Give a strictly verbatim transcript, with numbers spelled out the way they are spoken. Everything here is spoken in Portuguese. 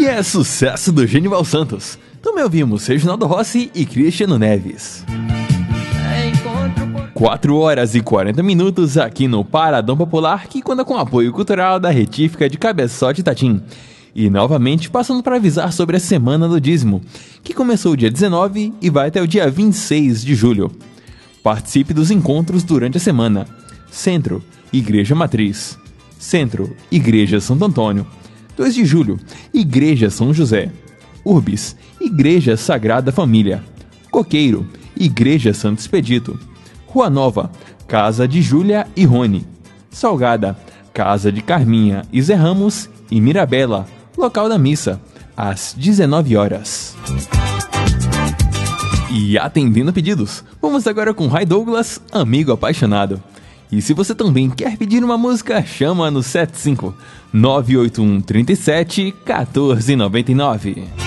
E é sucesso do Genival Santos. Também ouvimos Reginaldo Rossi e Cristiano Neves. quatro horas e quarenta minutos aqui no Paradão Popular, que conta com apoio cultural da Retífica de Cabeçote Itatim. E novamente passando para avisar sobre a Semana do Dízimo, que começou dia dezenove e vai até o dia vinte e seis de julho. Participe dos encontros durante a semana. Centro, Igreja Matriz. Centro, Igreja Santo Antônio. dois de julho, Igreja São José. Urbis, Igreja Sagrada Família. Coqueiro, Igreja Santo Expedito. Rua Nova, Casa de Júlia e Rony. Salgada, Casa de Carminha e Zé Ramos. E Mirabela, local da missa, às dezenove horas. E atendendo pedidos, vamos agora com Ray Douglas, Amigo Apaixonado. E se você também quer pedir uma música, chama no sete cinco nove oito um, três sete, um quatro nove nove.